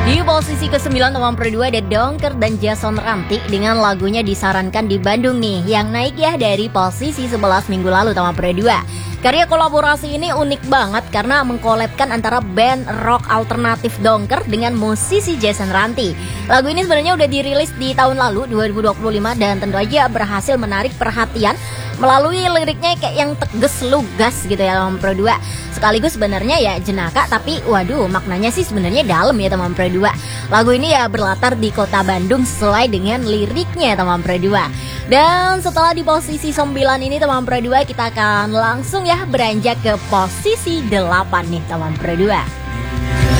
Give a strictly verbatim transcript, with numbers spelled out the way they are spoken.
Di posisi kesembilan nomor dua ada Dongker dan Jason Ranti dengan lagunya Disarankan di Bandung nih, yang naik ya dari posisi sebelas minggu lalu nomor dua. Karya kolaborasi ini unik banget karena mengkolabkan antara band rock alternatif Dongker dengan musisi Jason Ranti. Lagu ini sebenarnya udah dirilis di tahun lalu dua ribu dua puluh lima dan tentu aja berhasil menarik perhatian melalui liriknya kayak yang tegas lugas gitu ya nomor dua. Sekaligus sebenarnya ya jenaka, tapi waduh maknanya sih sebenarnya dalam ya teman pro dua. Lagu ini ya berlatar di kota Bandung sesuai dengan liriknya teman pro dua. Dan setelah di posisi sembilan ini teman pro dua, kita akan langsung ya beranjak ke posisi delapan nih teman pro dua.